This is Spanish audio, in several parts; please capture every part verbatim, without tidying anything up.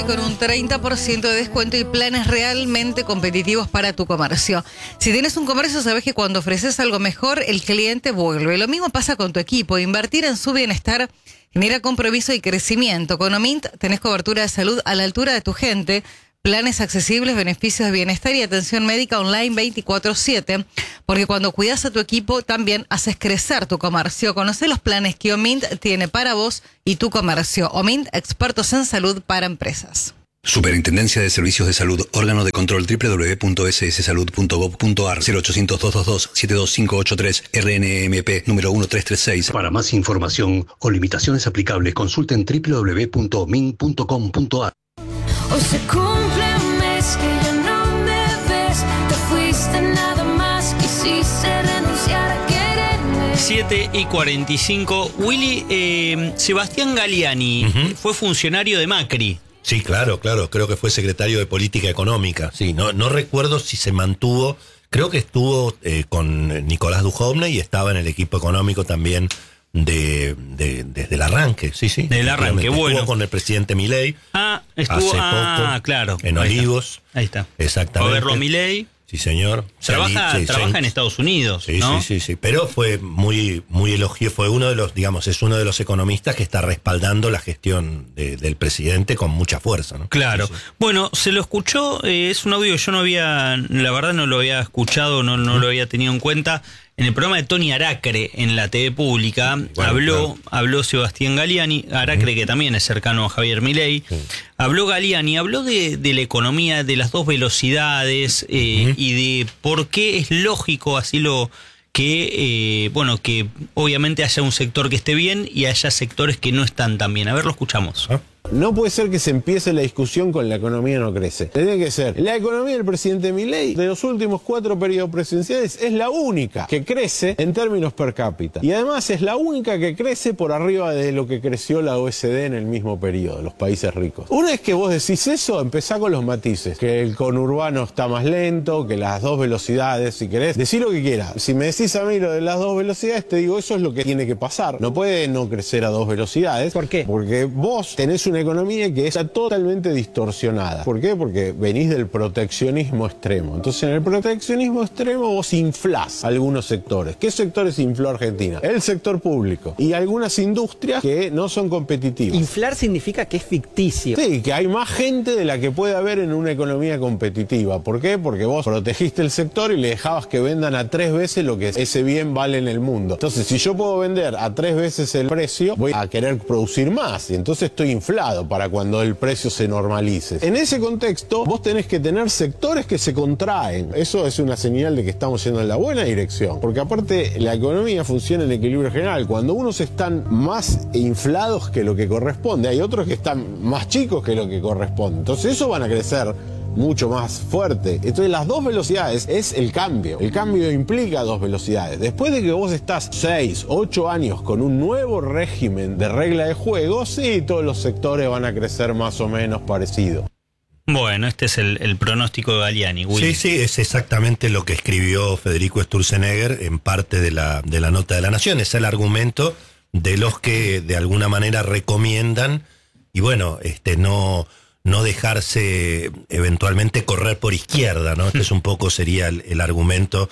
Con un treinta por ciento de descuento y planes realmente competitivos para tu comercio. Si tienes un comercio, sabes que cuando ofreces algo mejor, el cliente vuelve. Lo mismo pasa con tu equipo. Invertir en su bienestar genera compromiso y crecimiento. Con Omint tenés cobertura de salud a la altura de tu gente, planes accesibles, beneficios de bienestar y atención médica online veinticuatro siete, porque cuando cuidas a tu equipo también haces crecer tu comercio. Conoce los planes que Omint tiene para vos y tu comercio. Omint, expertos en salud para empresas. Superintendencia de Servicios de Salud, órgano de control doble u doble u doble u punto s s salud punto gov punto a r, cero ochocientos, doscientos veintidós, setenta y dos mil quinientos ochenta y tres, R N M P, número uno tres tres seis. Para más información o limitaciones aplicables, consulten doble u doble u doble u punto min punto com punto a r. Hoy se cumple un mes que ya no me ves, te fuiste nada más, quisiste renunciar a quererme. siete y cuarenta y cinco. Willy, eh, Sebastián Galliani uh-huh. fue funcionario de Macri. Sí, claro, claro, creo que fue secretario de Política Económica. Sí, no, no recuerdo si se mantuvo, creo que estuvo eh, con Nicolás Dujovne y estaba en el equipo económico también de, de desde el arranque, sí, sí. Del arranque, estuvo bueno. con el presidente Milei. Ah, estuvo, hace ah, poco, claro. en Ahí Olivos. Está. Ahí está. Exactamente. Roberto Milei. Sí, señor. Trabaja, sí, trabaja sí, en Estados Unidos, sí, ¿no? Sí, sí, sí. Pero fue muy, muy elogio, fue uno de los, digamos, es uno de los economistas que está respaldando la gestión de, del presidente con mucha fuerza, ¿no? Claro. Sí, sí. Bueno, se lo escuchó, eh, es un audio que yo no había, la verdad no lo había escuchado, no, no lo había tenido en cuenta. En el programa de Tony Aracre en la T V pública, bueno, habló, claro. habló Sebastián Galliani, Aracre, uh-huh. que también es cercano a Javier Milei, sí. habló Galliani, habló de, de la economía, de las dos velocidades eh, uh-huh. y de por qué es lógico, así lo que, eh, bueno, que obviamente haya un sector que esté bien y haya sectores que no están tan bien. A ver, lo escuchamos. ¿Ah? No puede ser que se empiece la discusión con la economía no crece. Tiene que ser, la economía del presidente Milei de los últimos cuatro periodos presidenciales es la única que crece en términos per cápita. Y además es la única que crece por arriba de lo que creció la O E C D en el mismo periodo, los países ricos. Una vez que vos decís eso, empezá con los matices. Que el conurbano está más lento, que las dos velocidades, si querés. Decí lo que quieras. Si me decís a mí lo de las dos velocidades, te digo, eso es lo que tiene que pasar. No puede no crecer a dos velocidades. ¿Por qué? Porque vos tenés una economía que está totalmente distorsionada. ¿Por qué? Porque venís del proteccionismo extremo. Entonces, en el proteccionismo extremo vos inflás algunos sectores. ¿Qué sectores infló Argentina? El sector público y algunas industrias que no son competitivas. Inflar significa que es ficticio. Sí, que hay más gente de la que puede haber en una economía competitiva. ¿Por qué? Porque vos protegiste el sector y le dejabas que vendan a tres veces lo que ese bien vale en el mundo. Entonces, si yo puedo vender a tres veces el precio, voy a querer producir más y entonces estoy inflado para cuando el precio se normalice. En ese contexto, vos tenés que tener sectores que se contraen. Eso es una señal de que estamos yendo en la buena dirección. Porque aparte, la economía funciona en equilibrio general. Cuando unos están más inflados que lo que corresponde, hay otros que están más chicos que lo que corresponde. Entonces, eso van a crecer mucho más fuerte. Entonces las dos velocidades es el cambio. El cambio implica dos velocidades. Después de que vos estás seis, ocho años con un nuevo régimen de regla de juego, sí, todos los sectores van a crecer más o menos parecido. Bueno, este es el, el pronóstico de Galliani, Willy. Sí, sí, es exactamente lo que escribió Federico Sturzenegger en parte de la, de la nota de La Nación. Es el argumento de los que de alguna manera recomiendan y bueno, este no... no dejarse eventualmente correr por izquierda, ¿no? Este es un poco, sería el, el argumento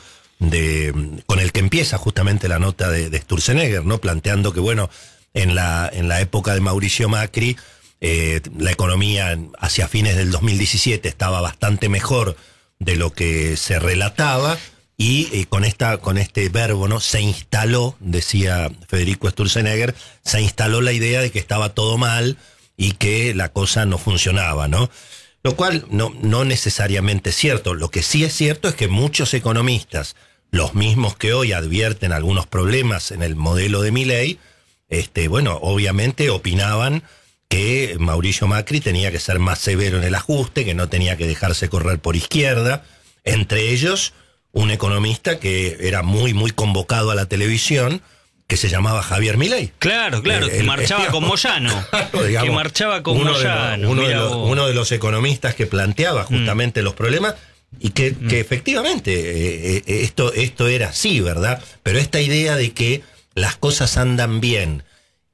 de con el que empieza justamente la nota de, de Sturzenegger, ¿no? Planteando que, bueno, en la, en la época de Mauricio Macri, eh, la economía hacia fines del dos mil diecisiete estaba bastante mejor de lo que se relataba y eh, con, esta, con este verbo, ¿no? Se instaló, decía Federico Sturzenegger, se instaló la idea de que estaba todo mal y que la cosa no funcionaba, ¿no? Lo cual no, no necesariamente es cierto. Lo que sí es cierto es que muchos economistas, los mismos que hoy advierten algunos problemas en el modelo de Milei, este, bueno, obviamente opinaban que Mauricio Macri tenía que ser más severo en el ajuste, que no tenía que dejarse correr por izquierda. Entre ellos, un economista que era muy, muy convocado a la televisión, que se llamaba Javier Milei. Claro, claro, eh, que el, marchaba el, con Moyano. Claro, digamos, que marchaba con uno Moyano. De los, uno, de los, uno de los economistas que planteaba justamente mm. los problemas y que, mm. que efectivamente eh, eh, esto, esto era así, ¿verdad? Pero esta idea de que las cosas andan bien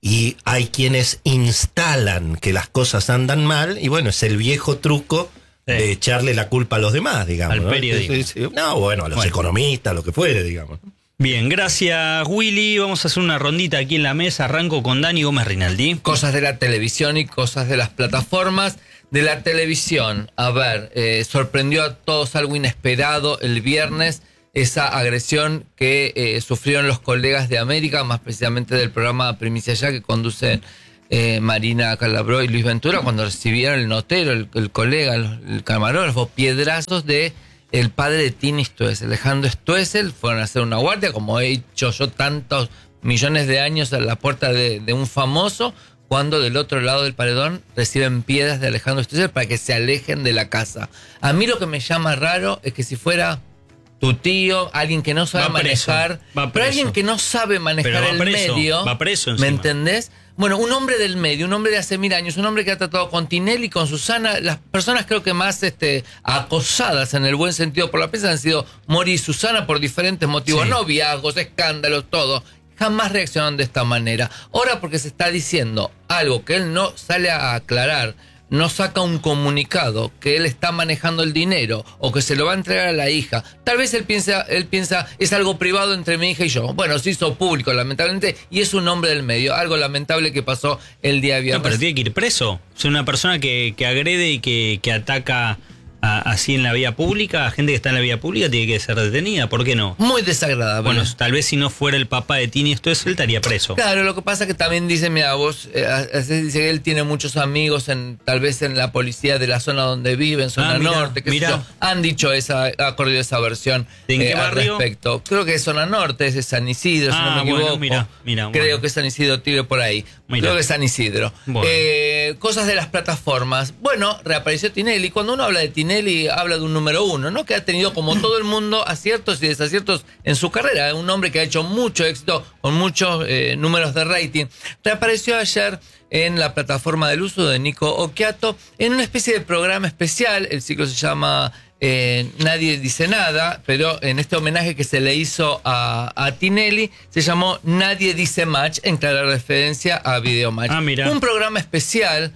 y hay quienes instalan que las cosas andan mal, y bueno, es el viejo truco sí. de echarle la culpa a los demás, digamos. Al ¿no? periodismo. No, bueno, a los bueno. economistas, lo que fuere, digamos. Bien, gracias Willy. Vamos a hacer una rondita aquí en la mesa. Arranco con Dani Gómez Rinaldi. Cosas de la televisión y cosas de las plataformas. De la televisión, a ver, eh, sorprendió a todos algo inesperado el viernes, esa agresión que eh, sufrieron los colegas de América, más precisamente del programa Primicia Ya, que conducen eh, Marina Calabró y Luis Ventura, cuando recibieron el notero, el, el colega, el, el camarógrafo, piedrazos de el padre de Tini Stoessel, Alejandro Stoessel. Fueron a hacer una guardia, como he hecho yo tantos millones de años a la puerta de, de un famoso, cuando del otro lado del paredón reciben piedras de Alejandro Stoessel para que se alejen de la casa. A mí lo que me llama raro es que si fuera tu tío, alguien que no sabe manejar, pero alguien que no sabe manejar el medio, va preso ¿me entendés? Bueno, un hombre del medio, un hombre de hace mil años, un hombre que ha tratado con Tinelli, con Susana. Las personas creo que más este, acosadas en el buen sentido por la prensa han sido Mori y Susana por diferentes motivos, sí. noviazgos, escándalos, todo. Jamás reaccionan de esta manera. Ahora porque se está diciendo algo que él no sale a aclarar, no saca un comunicado que él está manejando el dinero o que se lo va a entregar a la hija. Tal vez él piensa, él piensa, es algo privado entre mi hija y yo. Bueno, se hizo público, lamentablemente, y es un hombre del medio. Algo lamentable que pasó el día viernes. No, pero tiene que ir preso. Es una persona que, que agrede y que, que ataca a, así en la vía pública, a gente que está en la vía pública tiene que ser detenida. ¿Por qué no? Muy desagradable. Bueno, tal vez si no fuera el papá de Tini Stoessel estaría preso. Claro, lo que pasa es que también dice, mira, vos, eh, dice que él tiene muchos amigos, en tal vez en la policía de la zona donde vive, en zona ah, mira, norte, qué mira. sé yo. Han dicho esa, ha corrido esa versión ¿En eh, qué barrio? al respecto. Creo que es zona norte, es de San Isidro, ah, si no me equivoco. Bueno, mira, mira, Creo bueno. que es San Isidro, Tigre por ahí. Mira. Creo que es San Isidro. Bueno. Eh, cosas de las plataformas. Bueno, reapareció Tinelli. Cuando uno habla de Tinelli, habla de un número uno, ¿no? Que ha tenido, como todo el mundo, aciertos y desaciertos en su carrera. Un hombre que ha hecho mucho éxito con muchos eh, números de rating. Reapareció ayer en la plataforma del uso de Nico Occhiato en una especie de programa especial. El ciclo se llama eh, Nadie Dice Nada, pero en este homenaje que se le hizo a, a Tinelli se llamó Nadie Dice Match, en clara referencia a Videomatch. Ah, mira. Un programa especial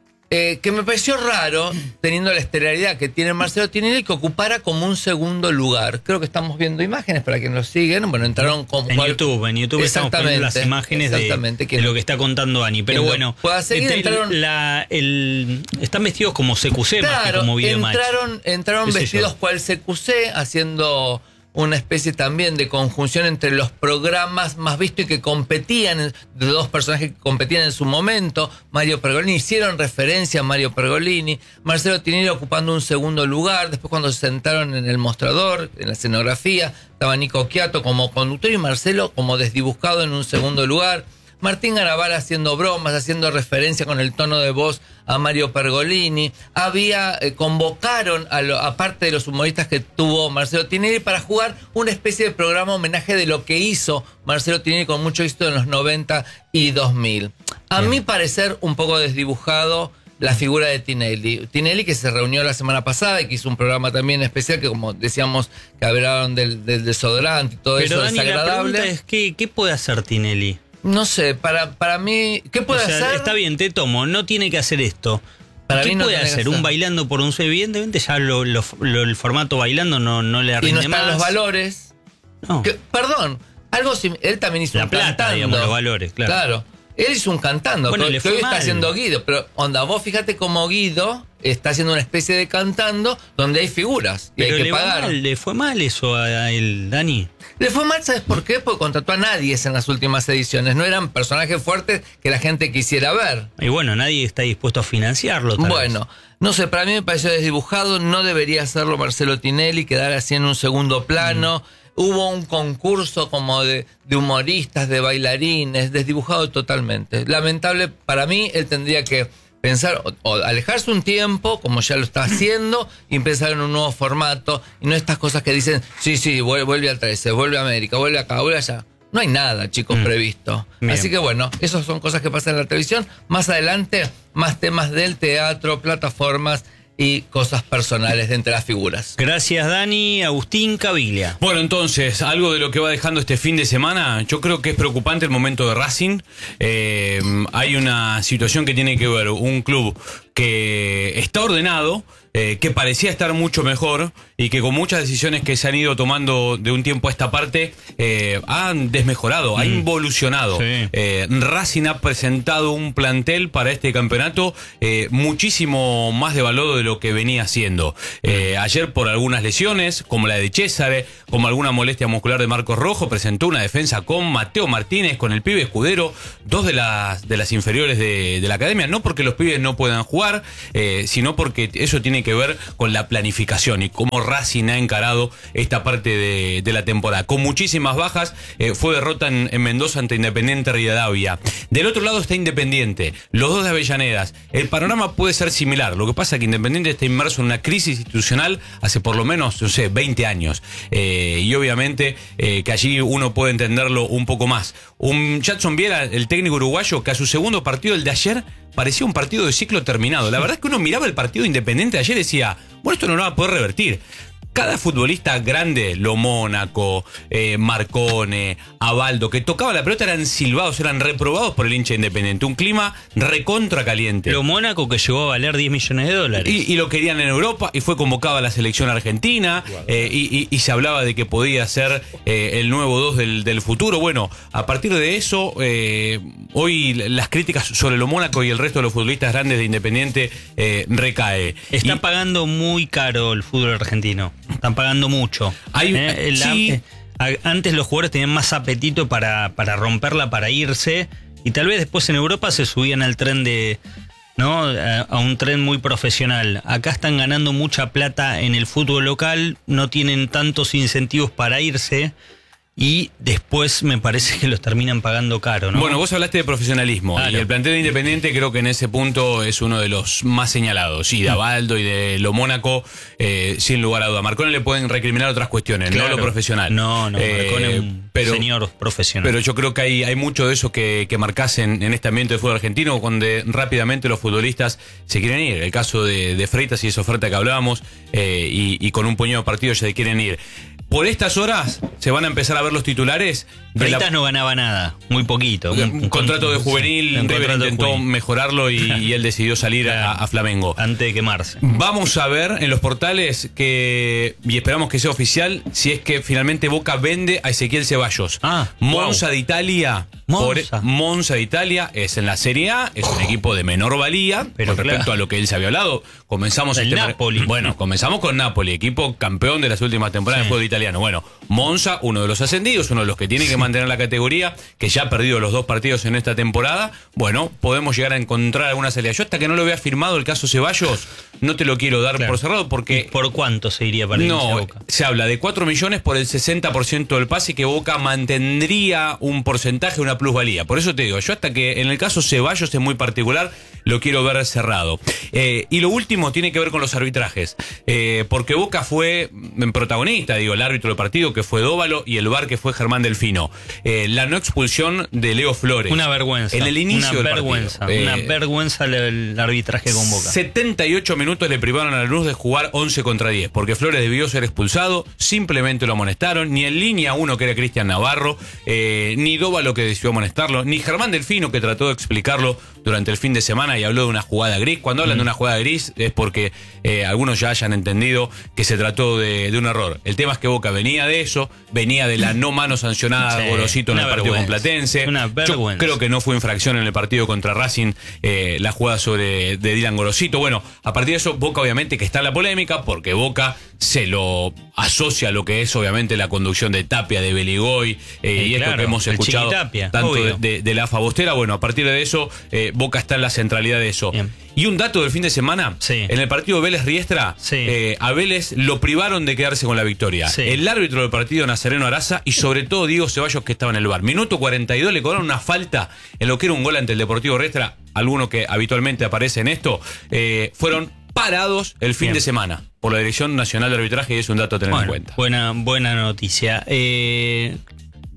Eh, que me pareció raro, teniendo la estelaridad que tiene Marcelo Tinelli, que ocupara como un segundo lugar. Creo que estamos viendo imágenes para quienes nos siguen. Bueno, entraron con en cual... YouTube, en YouTube estamos poniendo las imágenes de, de lo que está contando Ani. Pero bueno, seguir, entraron... la, el, están vestidos como C Q C, claro, más que como Videomatch. Entraron, entraron vestidos cual C Q C, haciendo una especie también de conjunción entre los programas más vistos y que competían, de dos personajes que competían en su momento. Mario Pergolini, hicieron referencia a Mario Pergolini, Marcelo Tinelli ocupando un segundo lugar. Después, cuando se sentaron en el mostrador, en la escenografía, estaba Nico Occhiato como conductor y Marcelo como desdibujado en un segundo lugar. Martín Garabal haciendo bromas, haciendo referencia con el tono de voz a Mario Pergolini. Había, eh, convocaron, a lo, aparte de los humoristas que tuvo Marcelo Tinelli, para jugar una especie de programa homenaje de lo que hizo Marcelo Tinelli con mucho éxito en los noventa y dos mil. A Bien. mi parecer, un poco desdibujado la figura de Tinelli. Tinelli, que se reunió la semana pasada y que hizo un programa también especial, que como decíamos, que hablaron del, del desodorante y todo Pero eso Dani, desagradable. La pregunta es, ¿qué, qué puede hacer Tinelli? No sé, para, para mí, ¿qué puede o sea, hacer? Está bien, te tomo, no tiene que hacer esto. Para ¿Qué mí no puede hacer? hacer? ¿Un bailando por un sueño? Evidentemente ya lo, lo, lo, el formato bailando no, no le rinde y no están más. los valores. No. Que, perdón, algo sim- él también hizo La un plata, cantando. digamos, los valores, claro. Claro. Él hizo un cantando, bueno, que, le que fue hoy mal. está haciendo Guido. Pero, onda, vos fíjate cómo Guido está haciendo una especie de cantando donde hay figuras y Pero hay que le, pagar. mal, le fue mal eso a él, Dani. Le fue mal, ¿sabes por qué? Porque contrató a nadie en las últimas ediciones. No eran personajes fuertes que la gente quisiera ver. Y bueno, nadie está dispuesto a financiarlo. Tal Bueno, vez. no sé, para mí me pareció desdibujado. No debería hacerlo Marcelo Tinelli, quedar así en un segundo plano. Mm. Hubo un concurso como de, de humoristas, de bailarines, desdibujado totalmente. Lamentable, para mí, él tendría que pensar, o, o alejarse un tiempo, como ya lo está haciendo, y empezar en un nuevo formato, y no estas cosas que dicen, sí, sí, vuelve, vuelve al trece, vuelve a América, vuelve acá, vuelve allá. No hay nada, chicos, mm. previsto. Bien. Así que bueno, esas son cosas que pasan en la televisión. Más adelante, más temas del teatro, plataformas y cosas personales de entre las figuras. Gracias, Dani. Agustín Caviglia. Bueno, entonces, algo de lo que va dejando este fin de semana, yo creo que es preocupante el momento de Racing. Eh, hay una situación que tiene que ver, un club que está ordenado, eh, que parecía estar mucho mejor y que con muchas decisiones que se han ido tomando de un tiempo a esta parte, eh, han desmejorado, mm. ha involucionado. Sí. Eh, Racing ha presentado un plantel para este campeonato eh, muchísimo más de valor de lo que venía haciendo. Eh, ayer por algunas lesiones, como la de César, como alguna molestia muscular de Marcos Rojo, presentó una defensa con Mateo Martínez, con el pibe Escudero, dos de las, de las inferiores de, de la academia, no porque los pibes no puedan jugar, eh, sino porque eso tiene que ver con la planificación y cómo Racing ha encarado esta parte de, de la temporada. Con muchísimas bajas, eh, fue derrota en, en Mendoza ante Independiente Rivadavia. Del otro lado está Independiente, los dos de Avellanedas. El panorama puede ser similar, lo que pasa es que Independiente está inmerso en una crisis institucional hace por lo menos, no sé, veinte años. Eh, y obviamente eh, que allí uno puede entenderlo un poco más. Un Jadson Viera, el técnico uruguayo, que a su segundo partido, el de ayer, parecía un partido de ciclo terminado. La verdad es que uno miraba el partido Independiente de ayer y decía, bueno, esto no lo va a poder revertir. Cada futbolista grande, Lo Mónaco, eh, Marcone, Abaldo, que tocaba la pelota eran silbados, eran reprobados por el hincha Independiente. Un clima recontra caliente. Lo Mónaco que llegó a valer diez millones de dólares. Y, y lo querían en Europa y fue convocado a la selección argentina eh, y, y, y se hablaba de que podía ser eh, el nuevo dos del, del futuro. Bueno, a partir de eso, eh, hoy las críticas sobre Lo Mónaco y el resto de los futbolistas grandes de Independiente eh, recae. Está y, pagando muy caro el fútbol argentino. Están pagando mucho. Hay, eh, la, sí. eh, antes los jugadores tenían más apetito para, para romperla, para irse, y tal vez después en Europa se subían al tren de, ¿no? A, a un tren muy profesional. Acá están ganando mucha plata en el fútbol local, no tienen tantos incentivos para irse. Y después me parece que los terminan pagando caro, ¿no? Bueno, vos hablaste de profesionalismo. Claro. Y el plantel de Independiente creo que en ese punto es uno de los más señalados. Y de Abaldo y de Lo Mónaco, eh, sin lugar a duda. A Marcone le pueden recriminar otras cuestiones, claro. no lo profesional. No, no, Marcone eh, es un pero, señor profesional. Pero yo creo que hay, hay mucho de eso que, que marcás en, en este ambiente de fútbol argentino, donde rápidamente los futbolistas se quieren ir. El caso de, de Freitas y esa oferta que hablábamos, eh, y, y con un puñado de partidos ya se quieren ir. Por estas horas se van a empezar a ver los titulares. Freitas la... no ganaba nada, muy poquito. Un, un contrato de juvenil, sí, River intentó juvenil. mejorarlo y, y él decidió salir a, a Flamengo. Antes de quemarse. Vamos a ver en los portales que, y esperamos que sea oficial, si es que finalmente Boca vende a Ezequiel Ceballos. Ah, Monza wow. de Italia. Monza. Por, Monza de Italia es en la Serie A, es un equipo de menor valía, pero con respecto claro. a lo que él se había hablado. Comenzamos el este Napoli. Bueno, comenzamos con Napoli, equipo campeón de las últimas temporadas sí. del fútbol italiano. Bueno, Monza, uno de los ascendidos, uno de los que tiene que mantener la categoría, que ya ha perdido los dos partidos en esta temporada. Bueno, podemos llegar a encontrar alguna salida. Yo hasta que no lo vea firmado el caso Ceballos, no te lo quiero dar claro. por cerrado porque... ¿Y por cuánto se iría para no, Boca? Se habla de cuatro millones por el sesenta por ciento del pase, que Boca mantendría un porcentaje, una plusvalía. Por eso te digo, yo hasta que en el caso Ceballos es muy particular, lo quiero ver cerrado. Eh, y lo último tiene que ver con los arbitrajes. Eh, porque Boca fue protagonista, digo, el árbitro del partido que fue Dóvalo y el V A R que fue Germán Delfino. Eh, la no expulsión de Leo Flores. Una vergüenza. En el inicio una del vergüenza, partido. Una Eh, vergüenza el, el arbitraje con Boca. setenta y ocho minutos le privaron a la Luz de jugar once contra diez, porque Flores debió ser expulsado, simplemente lo amonestaron, ni en línea uno que era Cristian Navarro, eh, ni Dóvalo que decidió amonestarlo, ni Germán Delfino que trató de explicarlo durante el fin de semana y habló de una jugada gris. Cuando hablan mm. de una jugada gris es porque eh, algunos ya hayan entendido que se trató de, de un error. El tema es que Boca venía de eso, venía de la no mano sancionada sí, Gorosito en el partido con Platense. Una Yo creo que no fue infracción en el partido contra Racing eh, la jugada sobre de Dylan Gorosito. Bueno, a partir de eso Boca obviamente que está en la polémica, porque Boca se lo asocia a lo que es obviamente la conducción de Tapia, de Beligoy, eh, sí, y claro, esto que hemos escuchado tanto de, de, de la AFA Bostera. Bueno, a partir de eso eh, Boca está en la centralidad de eso. Bien. Y un dato del fin de semana, sí. en el partido Vélez-Riestra, sí. eh, a Vélez lo privaron de quedarse con la victoria. Sí. El árbitro del partido, Nazareno Araza, y sobre todo Diego Ceballos, que estaba en el V A R. Minuto cuarenta y dos, le cobraron una falta en lo que era un gol ante el Deportivo Riestra. Alguno que habitualmente aparece en esto, eh, fueron parados el fin Bien. de semana por la Dirección Nacional de Arbitraje, y es un dato a tener bueno, en cuenta. Buena, buena noticia. Eh...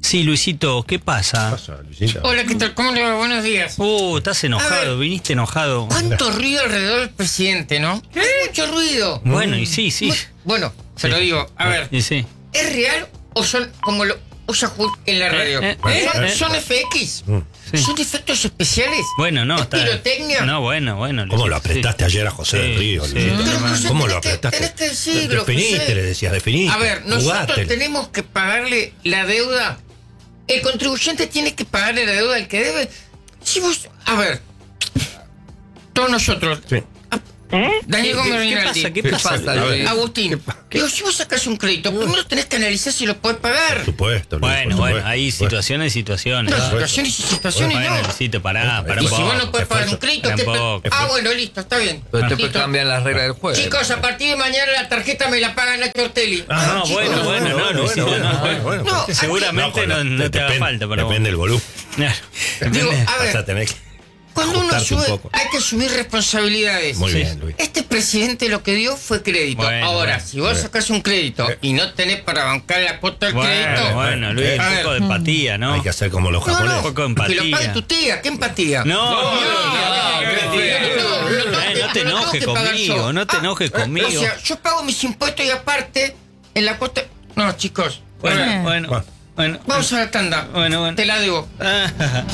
Sí, Luisito, ¿qué pasa? ¿Qué pasa, Luisito? Hola, ¿qué tal? ¿Cómo le va? Buenos días. Uh, estás A enojado, ver. viniste enojado. ¿Cuánto ruido alrededor del presidente, no? ¿Qué? Mucho ruido. Bueno, y sí, sí. Mu- Bueno, se lo digo. A ver, Y sí. ¿es real o son como lo usa Hulk en la radio? eh, ¿Eh? eh, ¿Son F X? Sí. ¿Son efectos especiales? Bueno, no, ¿Es está. pirotecnia? No, bueno, bueno. ¿Cómo lo Luisito, apretaste ayer a José Sí, del Río, sí. Luisito? Pero, José, ¿Cómo lo tenés que- apretaste? tenés que decirlo, Definiste, José. le decías, definiste. A ver, nosotros Jugátela. tenemos que pagarle la deuda. El contribuyente tiene que pagarle la deuda al que debe. Si vos, a ver, todos nosotros. Sí. Daniel ¿Qué- Gómez qué Rinaldi. pasa? ¿Qué ¿Qué pasa? pasa, A ver. Luis? Agustín, digo, si vos sacás un crédito, primero tenés que analizar si lo podés pagar. Por supuesto, Luis, Bueno, por bueno, supuesto. hay Por supuesto. situaciones y situaciones. No, situaciones y situaciones Bueno, no. Luisito, pará, pará Y un si poco. vos no podés pagar un crédito, ¿qué Tampoco. pe- Ah, bueno, listo, está bien. Pero te Listo. cambian las reglas del juego. Chicos, a partir de mañana la tarjeta me la paga Nacho Ortelli. Ah, no, chicos, bueno, bueno, no, Luisito, bueno, no. bueno, bueno. No, Seguramente no, no te haga Depende- falta, pero Depende del volumen. Digo, a Vas a ver, tener que cuando uno ajustarte un sube, poco. hay que asumir responsabilidades. Muy Sí. bien, Luis. Este presidente lo que dio fue crédito. Bueno, Ahora, bueno. si vos sacás un crédito y no tenés para bancar la cuota del crédito, Bueno, bueno, Luis, A un ver. poco de empatía, ¿no? Hay que hacer como los no, japoneses. no, Un poco de que lo empatía. pague tu tía. ¿Qué empatía? No, no, no, no, no, tía. no, no, no, Eh, no te no, no tengo enojes que pagar conmigo, yo. no te Ah, enojes conmigo. O sea, yo pago mis impuestos y aparte, en la cuota. No, chicos. a ver, Bueno, bueno, bueno. Vamos a la tanda. Bueno, bueno. Te la debo. Ah,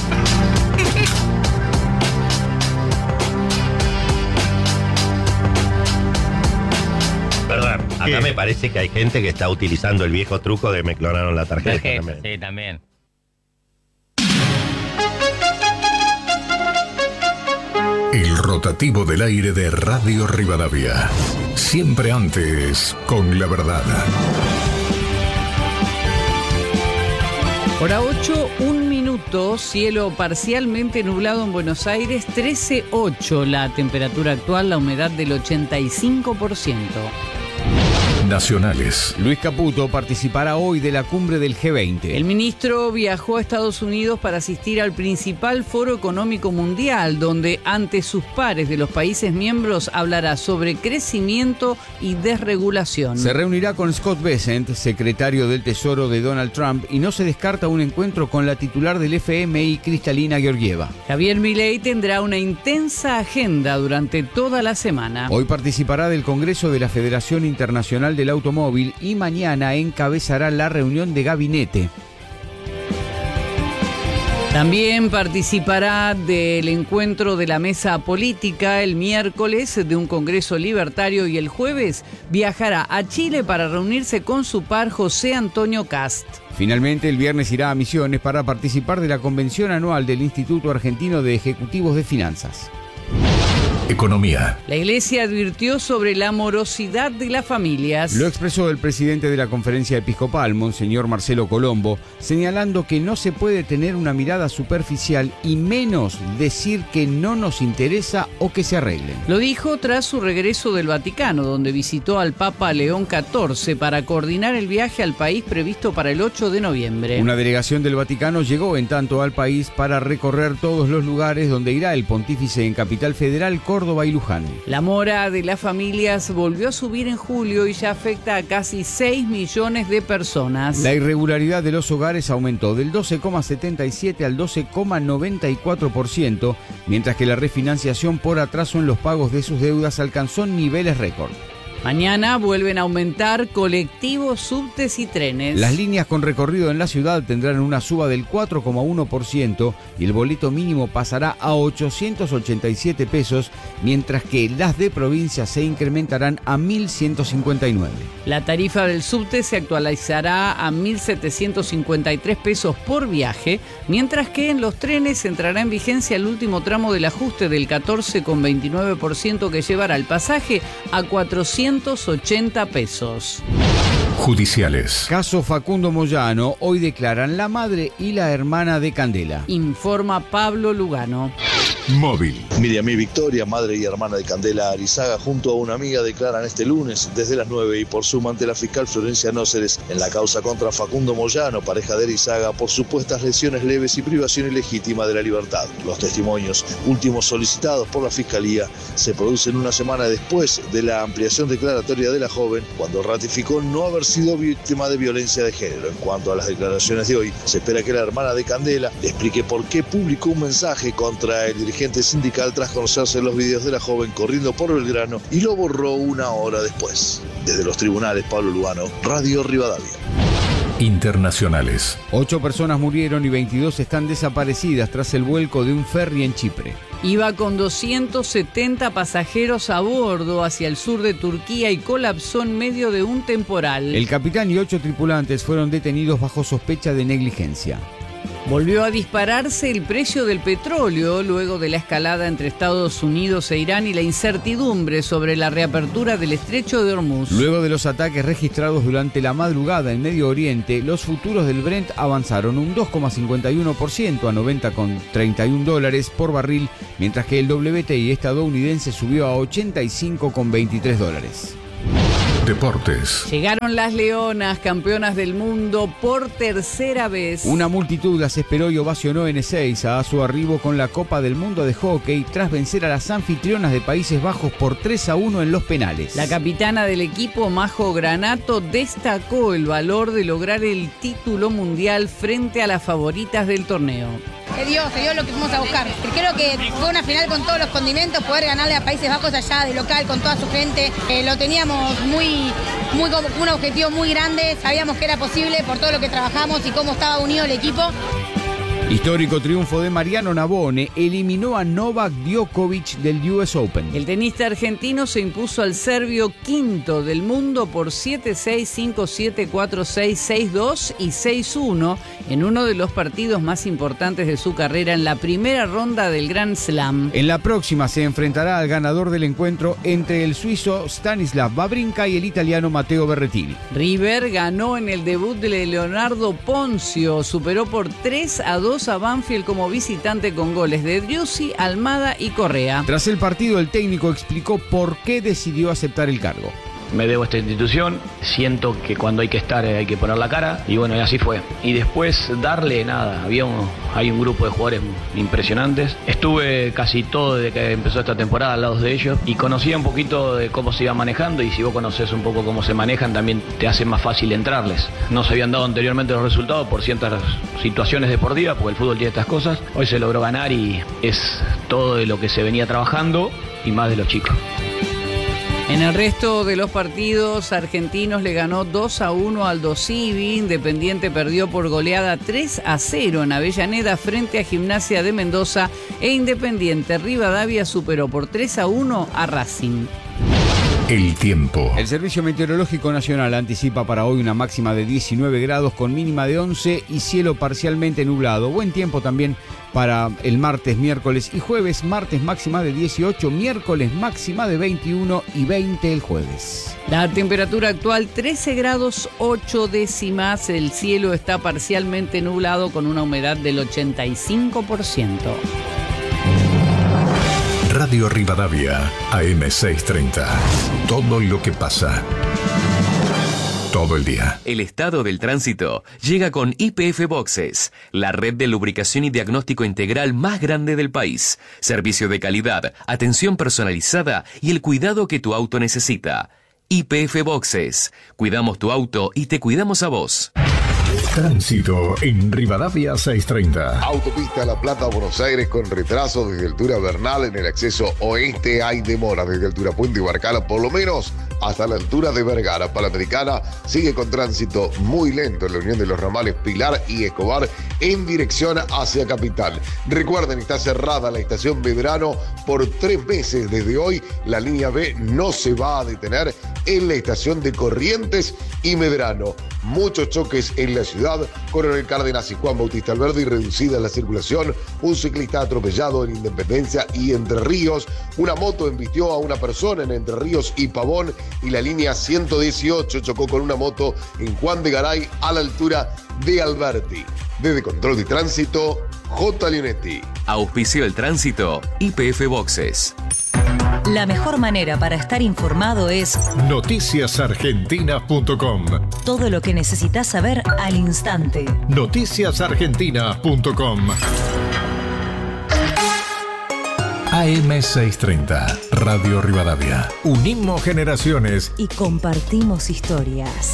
Perdón, acá me parece que hay gente que está utilizando el viejo truco de me clonaron la tarjeta. también. Sí, también. El rotativo del aire de Radio Rivadavia. Siempre antes, con la verdad. Hora ocho, un minuto, cielo parcialmente nublado en Buenos Aires, trece coma ocho la temperatura actual, la humedad del ochenta y cinco por ciento. Nacionales. Luis Caputo participará hoy de la cumbre del G veinte. El ministro viajó a Estados Unidos para asistir al principal foro económico mundial, donde ante sus pares de los países miembros hablará sobre crecimiento y desregulación. Se reunirá con Scott Bessent, secretario del Tesoro de Donald Trump, y no se descarta un encuentro con la titular del F M I, Kristalina Georgieva. Javier Milei tendrá una intensa agenda durante toda la semana. Hoy participará del Congreso de la Federación Internacional del Automóvil y mañana encabezará la reunión de gabinete. También participará del encuentro de la mesa política el miércoles de un congreso libertario y el jueves viajará a Chile para reunirse con su par José Antonio Cast. Finalmente, el viernes irá a Misiones para participar de la convención anual del Instituto Argentino de Ejecutivos de Finanzas. Economía. La Iglesia advirtió sobre la morosidad de las familias. Lo expresó el presidente de la Conferencia Episcopal, Monseñor Marcelo Colombo, señalando que no se puede tener una mirada superficial y menos decir que no nos interesa o que se arreglen. Lo dijo tras su regreso del Vaticano, donde visitó al Papa León catorce para coordinar el viaje al país previsto para el ocho de noviembre. Una delegación del Vaticano llegó en tanto al país para recorrer todos los lugares donde irá el pontífice en Capital Federal, Córdoba y Luján. La mora de las familias volvió a subir en julio y ya afecta a casi seis millones de personas. La irregularidad de los hogares aumentó del doce coma setenta y siete al doce coma noventa y cuatro por ciento, mientras que la refinanciación por atraso en los pagos de sus deudas alcanzó niveles récord. Mañana vuelven a aumentar colectivos, subtes y trenes. Las líneas con recorrido en la ciudad tendrán una suba del cuatro coma uno por ciento y el boleto mínimo pasará a ochocientos ochenta y siete pesos, mientras que las de provincia se incrementarán a mil ciento cincuenta y nueve. La tarifa del subte se actualizará a mil setecientos cincuenta y tres pesos por viaje, mientras que en los trenes entrará en vigencia el último tramo del ajuste del catorce coma veintinueve por ciento que llevará el pasaje a cuatrocientos ochenta pesos. Judiciales. Caso Facundo Moyano, hoy declaran la madre y la hermana de Candela. Informa Pablo Lugano. Móvil. Miriam y Victoria, madre y hermana de Candela Arizaga, junto a una amiga, declaran este lunes desde las nueve y por Zoom ante la fiscal Florencia Nóceres en la causa contra Facundo Moyano, pareja de Arizaga, por supuestas lesiones leves y privación ilegítima de la libertad. Los testimonios últimos solicitados por la fiscalía se producen una semana después de la ampliación declaratoria de la joven, cuando ratificó no haber sido víctima de violencia de género. En cuanto a las declaraciones de hoy, se espera que la hermana de Candela explique por qué publicó un mensaje contra el dirigente sindical tras conocerse los videos de la joven corriendo por Belgrano y lo borró una hora después. Desde los tribunales, Pablo Lugano, Radio Rivadavia. Internacionales. Ocho personas murieron y veintidós están desaparecidas tras el vuelco de un ferry en Chipre. Iba con doscientos setenta pasajeros a bordo hacia el sur de Turquía y colapsó en medio de un temporal. El capitán y ocho tripulantes fueron detenidos bajo sospecha de negligencia. Volvió a dispararse el precio del petróleo luego de la escalada entre Estados Unidos e Irán y la incertidumbre sobre la reapertura del estrecho de Hormuz. Luego de los ataques registrados durante la madrugada en Medio Oriente, los futuros del Brent avanzaron un dos coma cincuenta y uno por ciento a noventa coma treinta y un dólares por barril, mientras que el W T I estadounidense subió a ochenta y cinco coma veintitrés dólares. Deportes. Llegaron las Leonas, campeonas del mundo por tercera vez. Una multitud las esperó y ovacionó en Ezeiza a su arribo con la Copa del Mundo de Hockey tras vencer a las anfitrionas de Países Bajos por tres a uno en los penales. La capitana del equipo, Majo Granato, destacó el valor de lograr el título mundial frente a las favoritas del torneo. Se dio, se dio lo que fuimos a buscar. Creo que fue una final con todos los condimentos, poder ganarle a Países Bajos allá de local con toda su gente. Eh, lo teníamos muy, muy como un objetivo muy grande, sabíamos que era posible por todo lo que trabajamos y cómo estaba unido el equipo. Histórico triunfo de Mariano Navone, eliminó a Novak Djokovic del U S Open. El tenista argentino se impuso al serbio quinto del mundo por siete seis, cinco siete, cuatro seis, seis dos y seis uno en uno de los partidos más importantes de su carrera en la primera ronda del Grand Slam. En la próxima se enfrentará al ganador del encuentro entre el suizo Stanislav Wawrinka y el italiano Matteo Berrettini. River ganó en el debut de Leonardo Ponzio, superó por tres a dos a Banfield como visitante con goles de Driussi, Almada y Correa. Tras el partido, el técnico explicó por qué decidió aceptar el cargo. Me debo a esta institución, siento que cuando hay que estar hay que poner la cara y bueno, y así fue. Y después darle nada, había un, hay un grupo de jugadores impresionantes. Estuve casi todo desde que empezó esta temporada al lado de ellos y conocía un poquito de cómo se iba manejando y si vos conoces un poco cómo se manejan también te hace más fácil entrarles. No se habían dado anteriormente los resultados por ciertas situaciones deportivas, porque el fútbol tiene estas cosas. Hoy se logró ganar y es todo de lo que se venía trabajando y más de los chicos. En el resto de los partidos, Argentinos le ganó dos a uno al Aldosivi, Independiente perdió por goleada tres a cero en Avellaneda frente a Gimnasia de Mendoza e Independiente Rivadavia superó por tres a uno a Racing. El tiempo. El Servicio Meteorológico Nacional anticipa para hoy una máxima de diecinueve grados con mínima de once y cielo parcialmente nublado. Buen tiempo también para el martes, miércoles y jueves. Martes máxima de dieciocho, miércoles máxima de veintiuno y veinte el jueves. La temperatura actual trece grados ocho décimas. El cielo está parcialmente nublado con una humedad del ochenta y cinco por ciento. Radio Rivadavia, A M seiscientos treinta. Todo lo que pasa. Todo el día. El estado del tránsito llega con Y P F Boxes, la red de lubricación y diagnóstico integral más grande del país. Servicio de calidad, atención personalizada y el cuidado que tu auto necesita. Y P F Boxes. Cuidamos tu auto y te cuidamos a vos. Tránsito en Rivadavia seiscientos treinta. Autopista La Plata a Buenos Aires con retraso desde altura Bernal. En el acceso oeste hay demora desde altura Puente y Barcala, por lo menos hasta la altura de Vergara. Panamericana sigue con tránsito muy lento en la unión de los ramales Pilar y Escobar en dirección hacia Capital. Recuerden, está cerrada la estación Medrano por tres meses desde hoy. La línea B no se va a detener en la estación de Corrientes y Medrano. Muchos choques en la ciudad, Coronel Cárdenas y Juan Bautista Alberdi, reducida la circulación, un ciclista atropellado en Independencia y Entre Ríos, una moto embistió a una persona en Entre Ríos y Pavón y la línea ciento dieciocho chocó con una moto en Juan de Garay a la altura de Alberti. Desde Control de Tránsito, J. Linetti. Auspicio el tránsito, Y P F Boxes. La mejor manera para estar informado es noticias argentinas punto com. todo lo que necesitas saber al instante. noticias argentinas punto com. A M seiscientos treinta, Radio Rivadavia. Unimos generaciones y compartimos historias.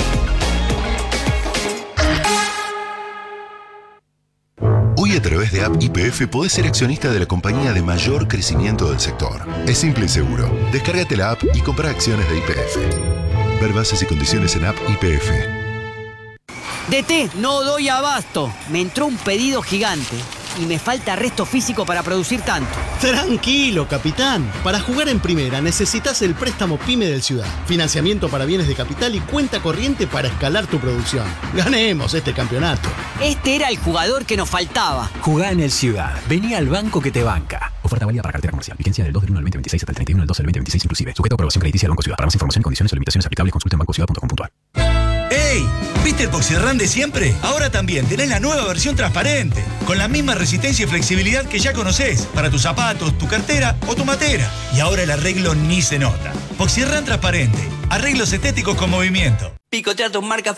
Hoy a través de App Y P F podés ser accionista de la compañía de mayor crecimiento del sector. Es simple y seguro. Descárgate la app y compra acciones de Y P F. Ver bases y condiciones en App Y P F. D T, no doy abasto. Me entró un pedido gigante y me falta resto físico para producir tanto. Tranquilo, capitán. Para jugar en primera necesitas el préstamo PYME del Ciudad. Financiamiento para bienes de capital y cuenta corriente para escalar tu producción. Ganemos este campeonato. Este era el jugador que nos faltaba. Jugá en el Ciudad. Vení al banco que te banca. Oferta válida para cartera comercial. Vigencia del dos del uno del veinte veintiséis hasta el treinta y uno del doce del veinte veintiséis inclusive. Sujeto a aprobación crediticia del Banco Ciudad. Para más información, condiciones o limitaciones aplicables, consulta en banco ciudad punto com punto a r. ¡Ey! ¿Viste el Poxirran de siempre? Ahora también tenés la nueva versión transparente, con la misma resistencia y flexibilidad que ya conocés, para tus zapatos, tu cartera o tu matera. Y ahora el arreglo ni se nota. Poxirran transparente, arreglos estéticos con movimiento. Picotea tus marcas